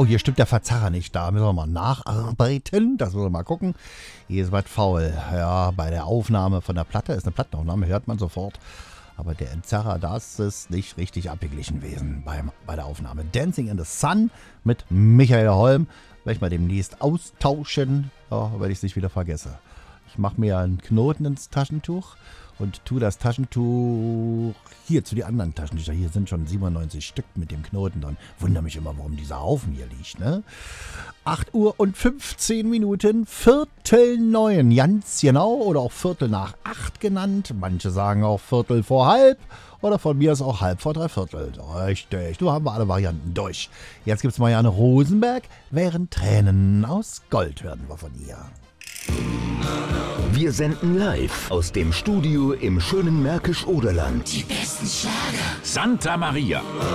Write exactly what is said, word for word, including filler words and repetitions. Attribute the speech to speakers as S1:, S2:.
S1: Oh, hier stimmt der Verzerrer nicht. Da müssen wir mal nacharbeiten. Das müssen wir mal gucken. Hier ist was faul. Ja, bei der Aufnahme von der Platte, ist eine Plattenaufnahme, hört man sofort. Aber der Entzerrer, das ist nicht richtig abgeglichen gewesen beim, bei der Aufnahme. Dancing in the Sun mit Michael Holm. Werde ich mal demnächst austauschen, ja, weil ich es nicht wieder vergesse. Ich mache mir einen Knoten ins Taschentuch und tue das Taschentuch hier zu den anderen Taschentücher. Hier sind schon siebenundneunzig Stück mit dem Knoten dran. Wundere mich immer, warum dieser Haufen hier liegt, ne? acht Uhr und fünfzehn Minuten, Viertel neun, ganz genau, oder auch Viertel nach acht genannt. Manche sagen auch Viertel vor halb oder von mir ist auch halb vor drei Viertel. Richtig, du haben wir alle Varianten durch. Jetzt gibt's Marianne Rosenberg, während Tränen aus Gold werden wir von ihr.
S2: Wir senden live aus dem Studio im schönen Märkisch-Oderland.
S3: Die besten Schlager.
S4: Santa Maria.